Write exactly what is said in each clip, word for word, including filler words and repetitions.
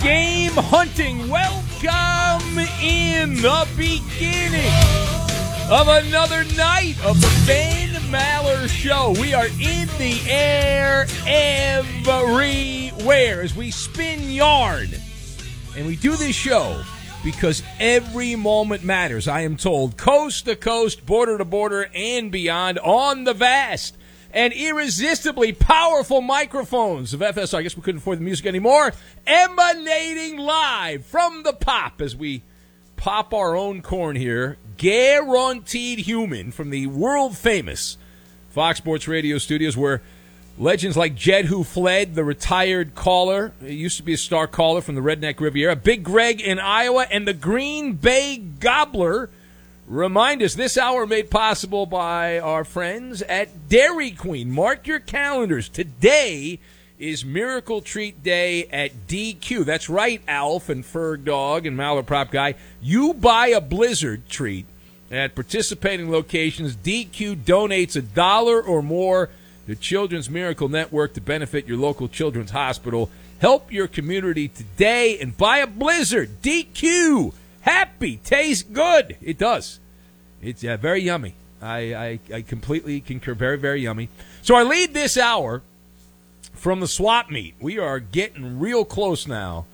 game hunting. Welcome in the beginning of another night of the Ben Maller Show. We are in the air everywhere as we spin yarn. And we do this show because every moment matters, I am told. Coast to coast, border to border, and beyond on the vast and irresistibly powerful microphones of F S R. I guess we couldn't afford the music anymore. Emanating live from the pop as we pop our own corn here. Guaranteed human from the world-famous Fox Sports Radio studios where legends like Jed Who Fled, the retired caller, he used to be a star caller from the Redneck Riviera, Big Greg in Iowa, and the Green Bay Gobbler remind us this hour made possible by our friends at Dairy Queen. Mark your calendars. Today is Miracle Treat Day at D Q. That's right, Alf and Ferg Dog and Maller Prop Guy. You buy a Blizzard treat at participating locations, D Q donates a dollar or more to Children's Miracle Network to benefit your local children's hospital. Help your community today and buy a Blizzard. D Q. Happy. Tastes good. It does. It's uh, very yummy. I, I, I completely concur. Very, very yummy. So I lead this hour from the swap meet. We are getting real close now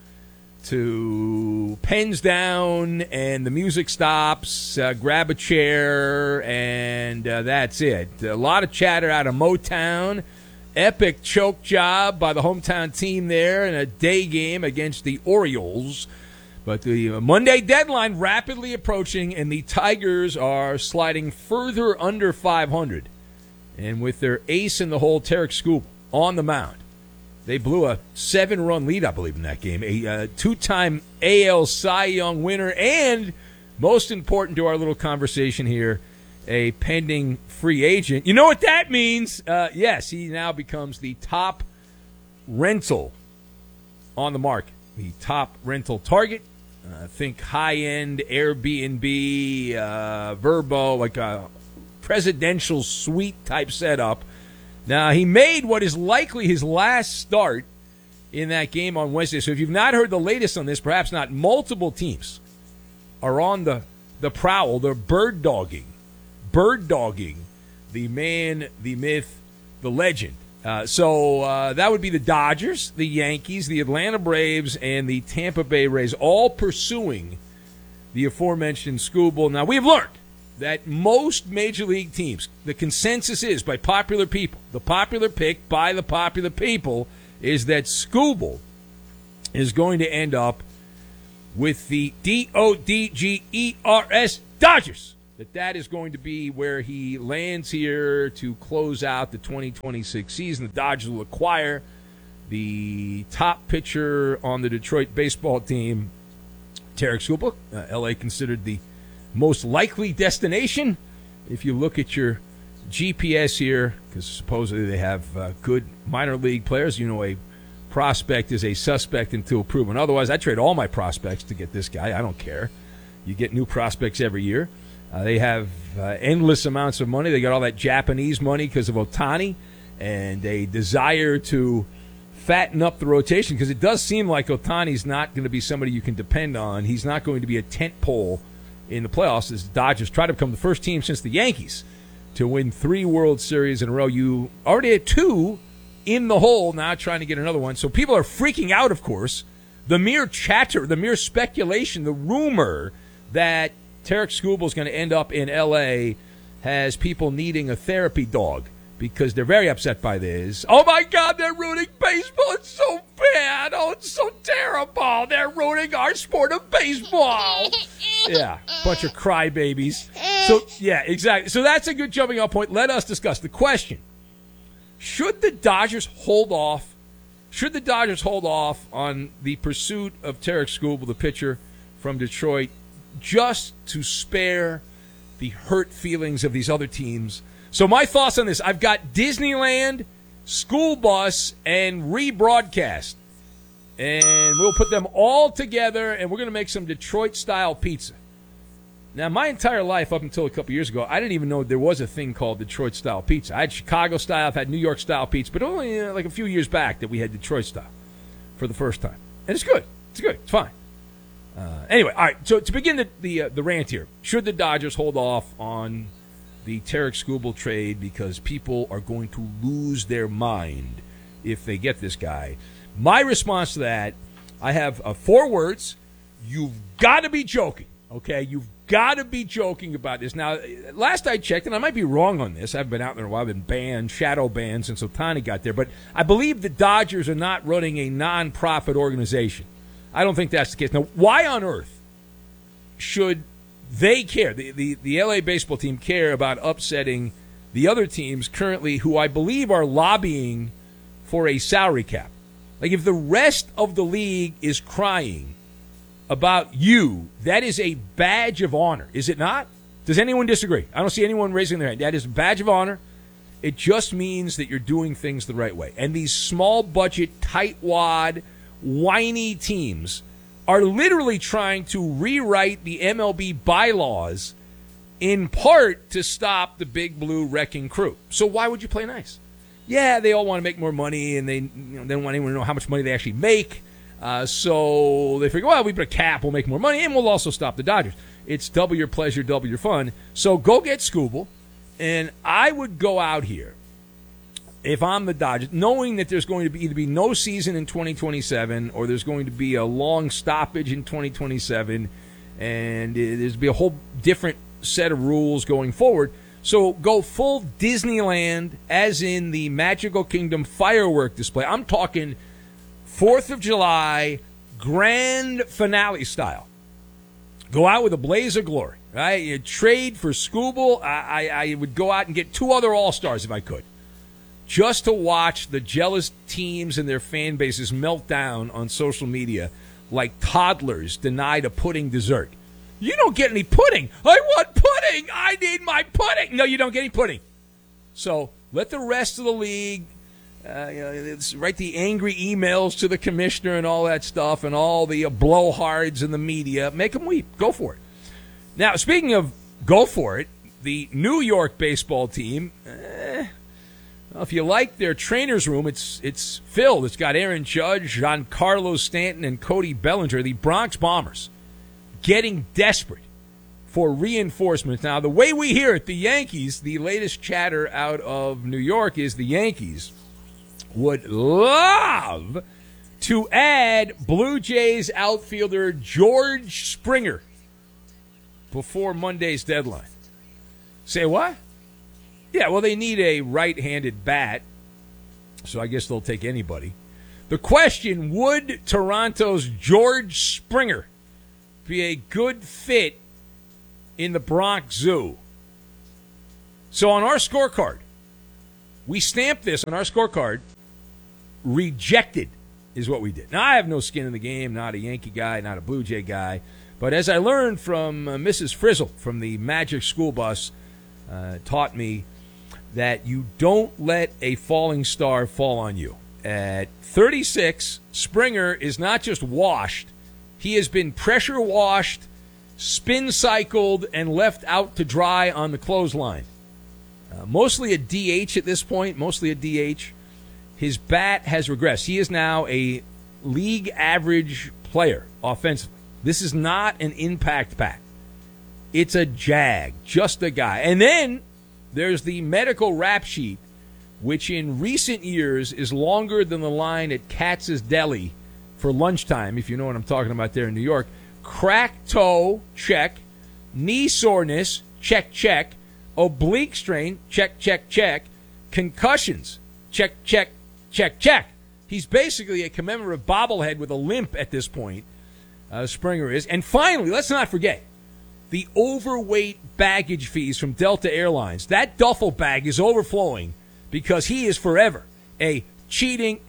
to pens down and the music stops, uh, grab a chair, and uh, that's it. A lot of chatter out of Motown. Epic choke job by the hometown team there in a day game against the Orioles. But the Monday deadline rapidly approaching, and the Tigers are sliding further under five hundred. And with their ace in the hole, Tarek Skubal, on the mound. They blew a seven-run lead, I believe, in that game. A uh, two-time A L Cy Young winner, and most important to our little conversation here, a pending free agent. You know what that means? Uh, yes, he now becomes the top rental on the market, the top rental target. Uh, think high-end Airbnb, uh, Verbo, like a presidential suite-type setup. Now, he made what is likely his last start in that game on Wednesday. So if you've not heard the latest on this, perhaps not, multiple teams are on the, the prowl. They're bird-dogging, bird-dogging the man, the myth, the legend. Uh, so uh, that would be the Dodgers, the Yankees, the Atlanta Braves, and the Tampa Bay Rays, all pursuing the aforementioned Skubal. Now, we've learned that most major league teams, the consensus is by popular people, the popular pick by the popular people is that Skubal is going to end up with the D O D G E R S Dodgers. That that is going to be where he lands here to close out the twenty twenty-six season. The Dodgers will acquire the top pitcher on the Detroit baseball team, Tarek Skubal. Uh, L A considered the most likely destination if you look at your G P S here, because supposedly they have uh, good minor league players. You know, a prospect is a suspect until proven otherwise. I trade all my prospects to get this guy. I don't care. You get new prospects every year. Uh, they have uh, endless amounts of money. They got all that Japanese money because of Ohtani and a desire to fatten up the rotation, because it does seem like Ohtani's not going to be somebody you can depend on. He's not going to be a tent pole in the playoffs as the Dodgers try to become the first team since the Yankees to win three World Series in a row. You already had two in the hole, now trying to get another one. So people are freaking out, of course. The mere chatter, the mere speculation, the rumor that Tarek Skubal is going to end up in L A has people needing a therapy dog because they're very upset by this. Oh, my God, they're ruining baseball. It's so bad. Oh, it's so terrible. They're ruining our sport of baseball. Yeah, bunch of crybabies. So, yeah, exactly. So that's a good jumping off point. Let us discuss the question. Should the Dodgers hold off? Should the Dodgers hold off on the pursuit of Tarek Skubal, the pitcher from Detroit, just to spare the hurt feelings of these other teams? So my thoughts on this, I've got Disneyland, School Bus, and Rebroadcast. And we'll put them all together, and we're going to make some Detroit-style pizza. Now, my entire life up until a couple years ago, I didn't even know there was a thing called Detroit-style pizza. I had Chicago-style, I've had New York-style pizza, but only uh, like a few years back that we had Detroit-style for the first time. And it's good. It's good. It's fine. Uh, anyway, all right. So to begin the the, uh, the rant here, should the Dodgers hold off on the Tarek Skubal trade because people are going to lose their mind if they get this guy? My response to that, I have uh, four words. You've got to be joking, okay? You've got to be joking about this. Now, last I checked, and I might be wrong on this, I haven't been out there in a while, I've been banned, shadow banned since Ohtani got there, but I believe the Dodgers are not running a non-profit organization. I don't think that's the case. Now, why on earth should they care, the, the, the L A baseball team care about upsetting the other teams currently who I believe are lobbying for a salary cap? Like, if the rest of the league is crying about you, that is a badge of honor, is it not? Does anyone disagree? I don't see anyone raising their hand. That is a badge of honor. It just means that you're doing things the right way. And these small budget, tightwad, whiny teams are literally trying to rewrite the M L B bylaws in part to stop the big blue wrecking crew. So why would you play nice? Yeah, they all want to make more money, and they, you know, they don't want anyone to know how much money they actually make. Uh, so they figure, well, we put a cap, we'll make more money, and we'll also stop the Dodgers. It's double your pleasure, double your fun. So go get Skubal, and I would go out here, if I'm the Dodgers, knowing that there's going to be either be no season in twenty twenty-seven or there's going to be a long stoppage in twenty twenty-seven, and there's going to be a whole different set of rules going forward. So go full Disneyland, as in the Magical Kingdom firework display. I'm talking fourth of July grand finale style. Go out with a blaze of glory, right? You trade for Skubal. I, I, I would go out and get two other All-Stars if I could, just to watch the jealous teams and their fan bases melt down on social media like toddlers denied a pudding dessert. You don't get any pudding. I want pudding. I need my pudding. No, you don't get any pudding. So let the rest of the league uh, you know, it's, write the angry emails to the commissioner and all that stuff and all the uh, blowhards in the media. Make them weep. Go for it. Now, speaking of go for it, the New York baseball team, eh, well, if you like their trainer's room, it's it's filled. It's got Aaron Judge, Giancarlo Stanton, and Cody Bellinger, the Bronx Bombers, getting desperate for reinforcements. Now, the way we hear it, the Yankees, the latest chatter out of New York is the Yankees would love to add Blue Jays outfielder George Springer before Monday's deadline. Say what? Yeah, well, they need a right-handed bat, so I guess they'll take anybody. The question, would Toronto's George Springer be a good fit in the Bronx Zoo? So on our scorecard, we stamped this on our scorecard, rejected is what we did. Now, I have no skin in the game, not a Yankee guy, not a Blue Jay guy, but as I learned from uh, Missus Frizzle from the Magic School Bus, uh, taught me that you don't let a falling star fall on you. At thirty-six, Springer is not just washed, he has been pressure washed, spin cycled, and left out to dry on the clothesline. Uh, mostly a D H at this point, mostly a D H. His bat has regressed. He is now a league average player offensively. This is not an impact bat. It's a jag, just a guy. And then there's the medical rap sheet, which in recent years is longer than the line at Katz's Deli for lunchtime, if you know what I'm talking about there in New York. Cracked toe, check. Knee soreness, check, check. Oblique strain, check, check, check. Concussions, check, check, check, check. He's basically a commemorative bobblehead with a limp at this point, uh, Springer is. And finally, let's not forget, the overweight baggage fees from Delta Airlines. That duffel bag is overflowing because he is forever a cheating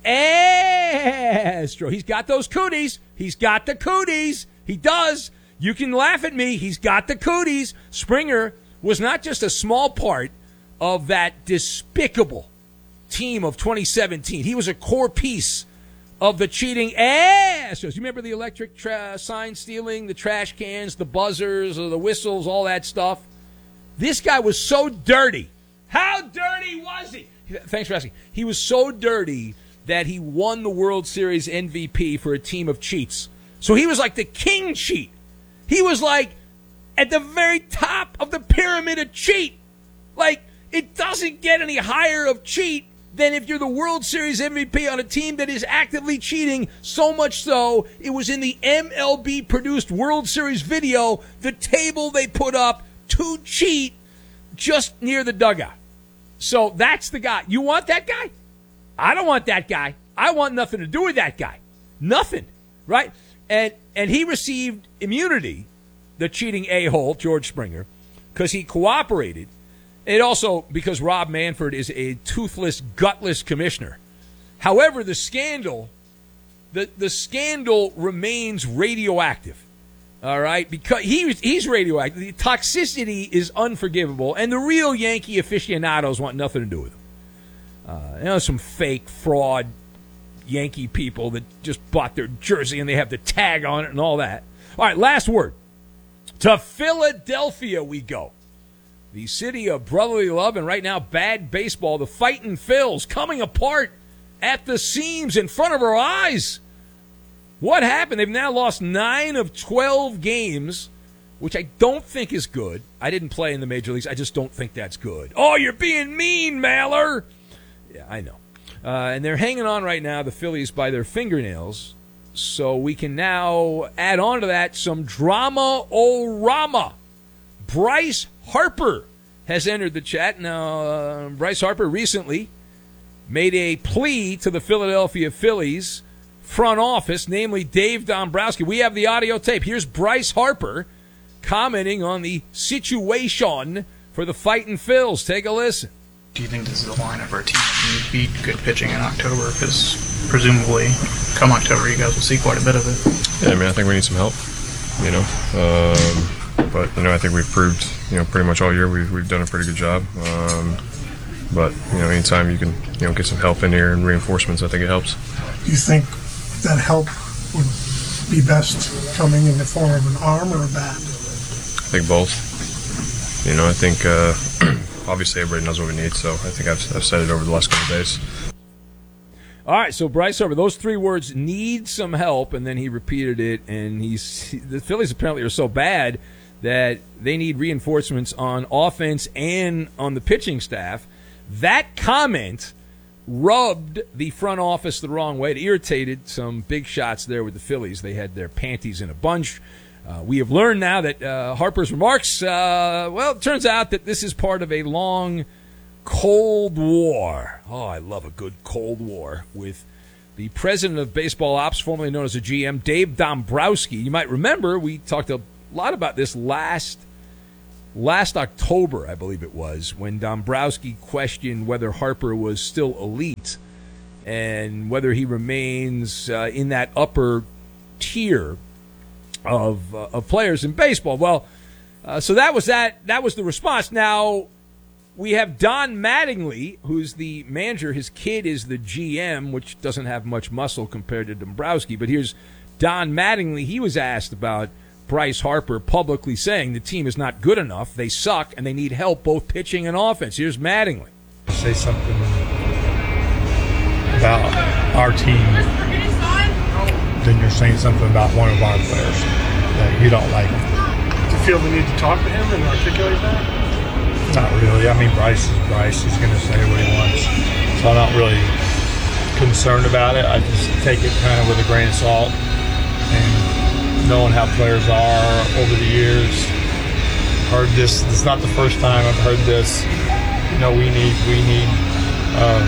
astro. He's got those cooties. He's got the cooties. He does. You can laugh at me. He's got the cooties. Springer was not just a small part of that despicable team of twenty seventeen. He was a core piece of the cheating Astros. You remember the electric tra- sign stealing, the trash cans, the buzzers, or the whistles, all that stuff? This guy was so dirty. How dirty was he? Thanks for asking. He was so dirty that he won the World Series M V P for a team of cheats. So he was like the king cheat. He was like at the very top of the pyramid of cheat. Like, it doesn't get any higher of cheat than if you're the World Series M V P on a team that is actively cheating, so much so it was in the M L B-produced World Series video, the table they put up to cheat just near the dugout. So that's the guy. You want that guy? I don't want that guy. I want nothing to do with that guy. Nothing, right? And and he received immunity, the cheating a-hole, George Springer, because he cooperated. And also because Rob Manfred is a toothless, gutless commissioner. However, the scandal, the, the scandal remains radioactive. All right? Because he, he's radioactive. The toxicity is unforgivable, and the real Yankee aficionados want nothing to do with him. Uh, you know, some fake, fraud Yankee people that just bought their jersey and they have the tag on it and all that. All right, last word. To Philadelphia we go. The city of brotherly love and right now bad baseball. The Fightin' Phils coming apart at the seams in front of our eyes. What happened? They've now lost nine of twelve games, which I don't think is good. I didn't play in the major leagues. I just don't think that's good. Oh, you're being mean, Maller. Yeah, I know. Uh, and they're hanging on right now, the Phillies, by their fingernails. So we can now add on to that some drama-o-rama. Bryce Harper has entered the chat. Now, uh, Bryce Harper recently made a plea to the Philadelphia Phillies front office, namely Dave Dombrowski. We have the audio tape. Here's Bryce Harper commenting on the situation for the Fightin' Phils. Take a listen. Do you think this is a lineup for a team that can beat good pitching in October? Because presumably, come October, you guys will see quite a bit of it. Yeah, I mean, I think we need some help, you know. Um, but, you know, I think we've proved, you know, pretty much all year we've, we've done a pretty good job. Um, but, you know, anytime you can, you know, get some help in here and reinforcements, I think it helps. Do you think that help would be best coming in the form of an arm or a bat? I think both. You know, I think... Uh, Obviously, everybody knows what we need, so I think I've, I've said it over the last couple of days. All right, so Bryce Harper, those three words, need some help, and then he repeated it, and he's the Phillies apparently are so bad that they need reinforcements on offense and on the pitching staff. That comment rubbed the front office the wrong way. It irritated some big shots there with the Phillies. They had their panties in a bunch. Uh, we have learned now that uh, Harper's remarks, uh, well, it turns out that this is part of a long Cold War. Oh, I love a good Cold War with the president of baseball ops, formerly known as a G M, Dave Dombrowski. You might remember we talked a lot about this last last October, I believe it was, when Dombrowski questioned whether Harper was still elite and whether he remains uh, in that upper tier of uh, of players in baseball. Well, uh, so that was that. That was the response. Now we have Don Mattingly, who's the manager. His kid is the G M, which doesn't have much muscle compared to Dombrowski. But here's Don Mattingly. He was asked about Bryce Harper publicly saying the team is not good enough, they suck, and they need help both pitching and offense. Here's Mattingly. Say something about our team, then you're saying something about one of our players that you don't like. Do you feel the need to talk to him and articulate that? Not really. I mean, Bryce is Bryce. He's going to say what he wants. So I'm not really concerned about it. I just take it kind of with a grain of salt. And knowing how players are over the years, heard this. It's not the first time I've heard this. You know, we need, we need, um,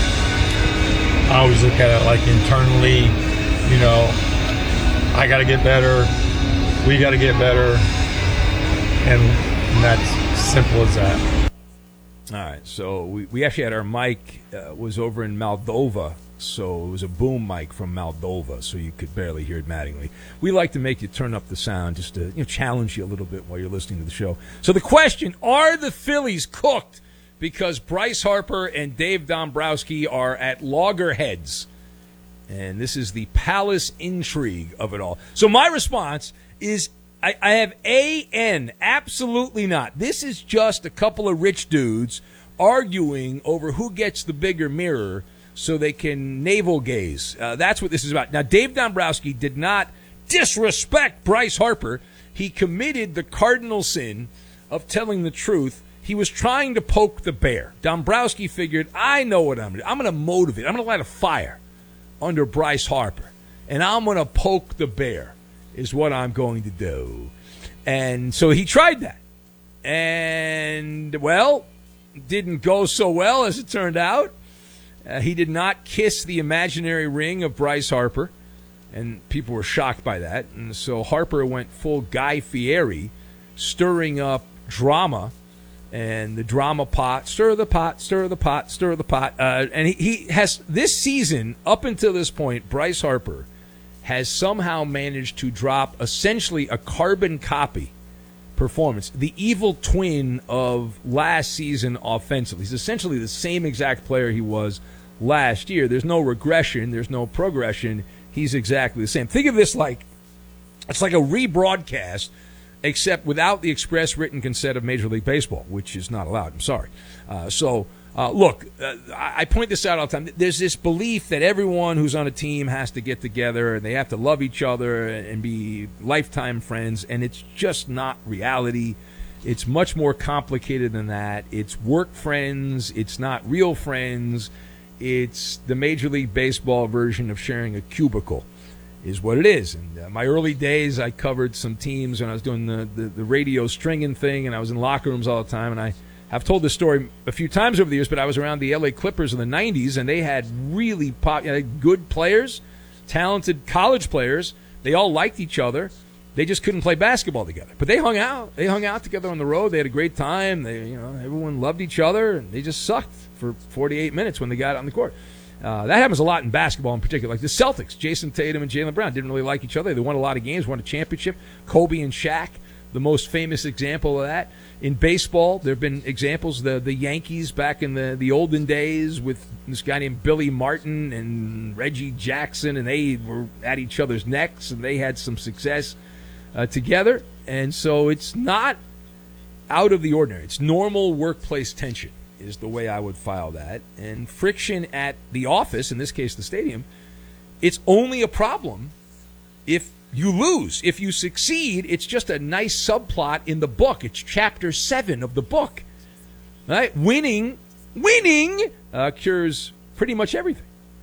I always look at it like internally, you know, I got to get better. We got to get better. And, and that's simple as that. All right, so we, we actually had our mic uh, was over in Moldova, so it was a boom mic from Moldova, so you could barely hear it Mattingly. We like to make you turn up the sound just to, you know, challenge you a little bit while you're listening to the show. So the question, are the Phillies cooked because Bryce Harper and Dave Dombrowski are at loggerheads? And this is the palace intrigue of it all. So my response is I, I have A N, absolutely not. This is just a couple of rich dudes arguing over who gets the bigger mirror so they can navel gaze. Uh, that's what this is about. Now, Dave Dombrowski did not disrespect Bryce Harper, he committed the cardinal sin of telling the truth. He was trying to poke the bear. Dombrowski figured, I know what I'm going to do. I'm going to motivate. I'm going to light a fire under Bryce Harper, and I'm going to poke the bear is what I'm going to do. And so he tried that. And, well, didn't go so well as it turned out. Uh, he did not kiss the imaginary ring of Bryce Harper, and people were shocked by that. And so Harper went full Guy Fieri, stirring up drama, and the drama pot, stir the pot, stir the pot, stir the pot. Uh, and he, he has, this season, up until this point, Bryce Harper has somehow managed to drop essentially a carbon copy performance, the evil twin of last season offensively. He's essentially the same exact player he was last year. There's no regression. There's no progression. He's exactly the same. Think of this like, it's like a rebroadcast, except without the express written consent of Major League Baseball, which is not allowed. I'm sorry. Uh, so, uh, look, uh, I point this out all the time. There's this belief that everyone who's on a team has to get together and they have to love each other and be lifetime friends, and it's just not reality. It's much more complicated than that. It's work friends. It's not real friends. It's the Major League Baseball version of sharing a cubicle is what it is. And uh, my early days, I covered some teams when I was doing the, the, the radio stringing thing, and I was in locker rooms all the time, and I I've told this story a few times over the years, but I was around the L A Clippers in the nineties, and they had really pop, you know, good players, talented college players. They all liked each other. They just couldn't play basketball together. But they hung out. They hung out together on the road. They had a great time. They, you know, everyone loved each other, and they just sucked for forty-eight minutes when they got on the court. Uh, that happens a lot in basketball in particular. Like the Celtics, Jason Tatum and Jaylen Brown didn't really like each other. They won a lot of games, won a championship. Kobe and Shaq, the most famous example of that. In baseball, there have been examples. The the Yankees back in the, the olden days with this guy named Billy Martin and Reggie Jackson, and they were at each other's necks, and they had some success uh, together. And so it's not out of the ordinary. It's normal workplace tension is the way I would file that. And friction at the office, in this case the stadium, it's only a problem if you lose. If you succeed, it's just a nice subplot in the book. It's chapter seven of the book. Right? Winning, winning uh, cures pretty much everything.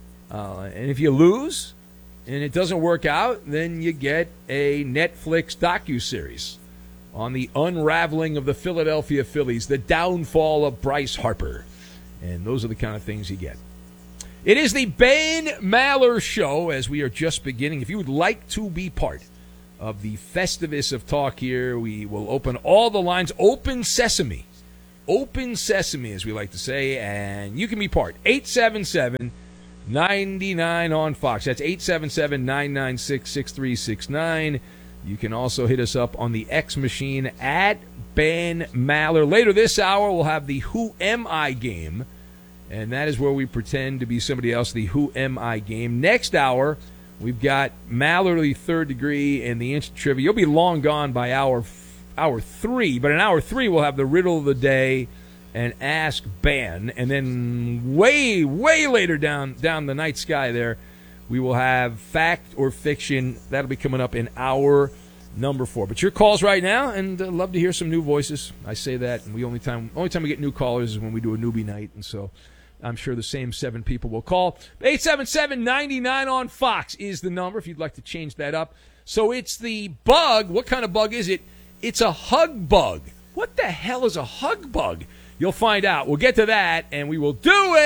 Uh, and if you lose and it doesn't work out, then you get a Netflix docuseries on the unraveling of the Philadelphia Phillies, the downfall of Bryce Harper. And those are the kind of things you get. It is the Ben Maller Show as we are just beginning. If you would like to be part of the Festivus of talk here, we will open all the lines. Open sesame. Open sesame, as we like to say, and you can be part. eight seven seven, nine nine on Fox. That's eight seven seven, nine nine six, six three six nine. You can also hit us up on the X machine at Ben Maller. Later this hour, we'll have the Who Am I game. And that is where we pretend to be somebody else, the Who Am I game. Next hour, we've got Mallerly Third Degree and the Instant Trivia. You'll be long gone by hour hour three, but in hour three, we'll have the Riddle of the Day and Ask Ben. And then way, way later down, down the night sky there, we will have Fact or Fiction. That'll be coming up in hour number four. But your calls right now, and uh, love to hear some new voices. I say that, and we only time only time we get new callers is when we do a newbie night, and so I'm sure the same seven people will call. eight seven seven, nine nine on Fox is the number if you'd like to change that up. So it's the bug. What kind of bug is it? It's a hug bug. What the hell is a hug bug? You'll find out. We'll get to that, and we will do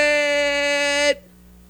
it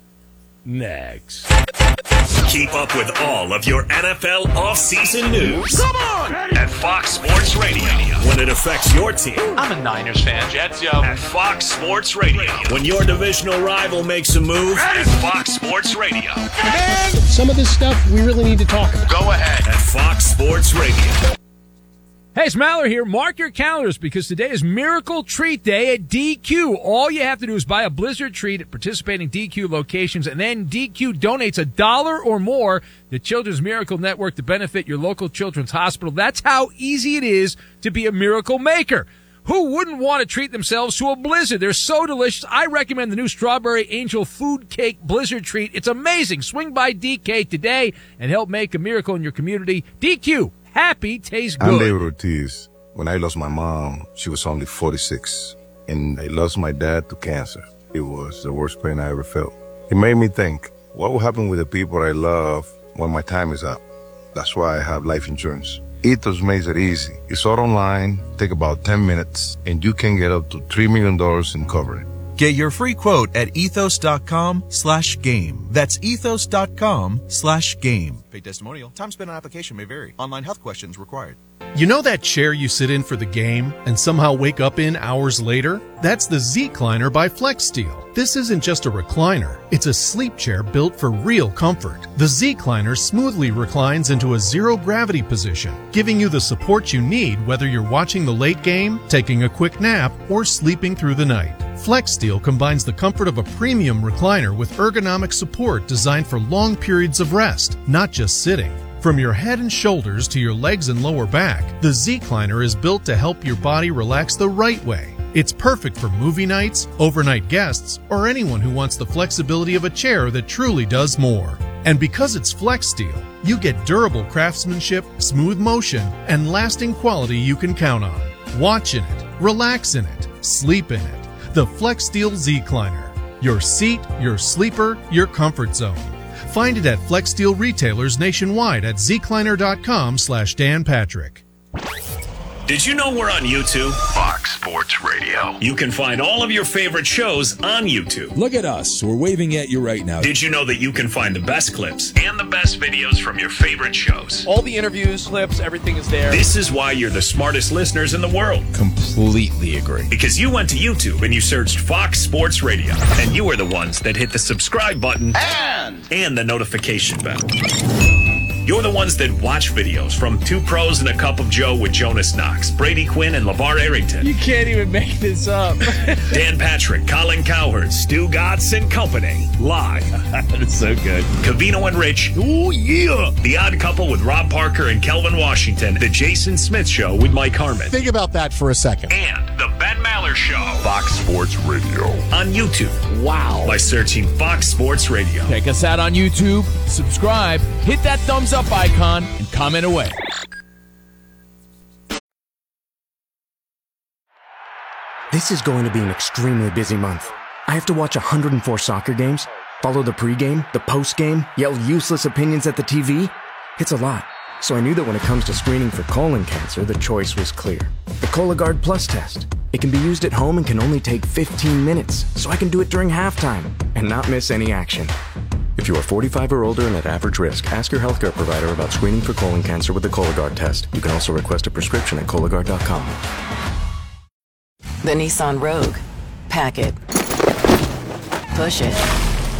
next. Keep up with all of your N F L offseason news. Come on! At Fox Sports Radio. When it affects your team. I'm a Niners fan. Jets, yo. At Fox Sports Radio. When your divisional rival makes a move. At Fox Sports Radio. Man, some of this stuff we really need to talk about. Go ahead. At Fox Sports Radio. Hey, it's Maller here. Mark your calendars because today is Miracle Treat Day at D Q. All you have to do is buy a Blizzard treat at participating D Q locations, and then D Q donates a dollar or more to Children's Miracle Network to benefit your local children's hospital. That's how easy it is to be a miracle maker. Who wouldn't want to treat themselves to a Blizzard? They're so delicious. I recommend the new Strawberry Angel Food Cake Blizzard Treat. It's amazing. Swing by D K today and help make a miracle in your community. D Q, happy tastes good. I'm David Ortiz. When I lost my mom, she was only forty-six, and I lost my dad to cancer. It was the worst pain I ever felt. It made me think, what will happen with the people I love when my time is up? That's why I have life insurance. Ethos makes it easy. It's all online, take about ten minutes, and you can get up to three million dollars in coverage. Get your free quote at ethos.com slash game. That's ethos.com slash game. Paid testimonial. Time spent on application may vary. Online health questions required. You know that chair you sit in for the game and somehow wake up in hours later? That's the Z-Cliner by FlexSteel. This isn't just a recliner. It's a sleep chair built for real comfort. The Z-Cliner smoothly reclines into a zero-gravity position, giving you the support you need whether you're watching the late game, taking a quick nap, or sleeping through the night. FlexSteel combines the comfort of a premium recliner with ergonomic support designed for long periods of rest, not just sitting. From your head and shoulders to your legs and lower back, the Z-Cliner is built to help your body relax the right way. It's perfect for movie nights, overnight guests, or anyone who wants the flexibility of a chair that truly does more. And because it's FlexSteel, you get durable craftsmanship, smooth motion, and lasting quality you can count on. Watch in it, relax in it, sleep in it. The FlexSteel Z-Cliner. Your seat, your sleeper, your comfort zone. Find it at FlexSteel retailers nationwide at zcliner.com slash Dan Patrick. Did you know we're on YouTube? Fox Sports Radio. You can find all of your favorite shows on YouTube. Look at us. We're waving at you right now. Did you know that you can find the best clips and the best videos from your favorite shows? All the interviews, clips, everything is there. This is why you're the smartest listeners in the world. Completely agree. Because you went to YouTube and you searched Fox Sports Radio. And you are the ones that hit the subscribe button and, and the notification bell. You're the ones that watch videos from Two Pros and a Cup of Joe with Jonas Knox, Brady Quinn, and LeVar Arrington. You can't even make this up. Dan Patrick, Colin Cowherd, Stu Gatz and Company. Live. That is so good. Cavino and Rich. Oh, yeah. The Odd Couple with Rob Parker and Kelvin Washington. The Jason Smith Show with Mike Harmon. Think about that for a second. And The Ben Maller Show. Fox Sports Radio. On YouTube. Wow. By searching Fox Sports Radio. Check us out on YouTube. Subscribe. Hit that thumbs up icon and comment away. This is going to be an extremely busy month. I have to watch one hundred four soccer games, follow the pregame, the postgame, yell useless opinions at the T V. It's a lot. So I knew that when it comes to screening for colon cancer, the choice was clear. The Cologuard Plus test. It can be used at home and can only take fifteen minutes, so I can do it during halftime and not miss any action. If you are forty-five or older and at average risk, ask your healthcare provider about screening for colon cancer with the Cologuard test. You can also request a prescription at Cologuard dot com. The Nissan Rogue. Pack it. Push it.